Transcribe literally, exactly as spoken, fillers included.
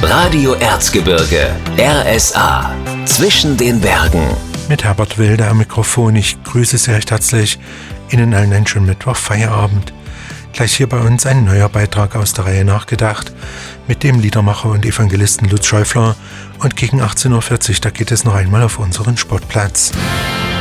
Radio Erzgebirge, R S A, zwischen den Bergen. Mit Herbert Wilde am Mikrofon. Ich grüße Sie recht herzlich. Ihnen allen einen schönen Mittwoch, Feierabend. Gleich hier bei uns ein neuer Beitrag aus der Reihe Nachgedacht mit dem Liedermacher und Evangelisten Lutz Schäufler. Und gegen achtzehn Uhr vierzig, da geht es noch einmal auf unseren Sportplatz.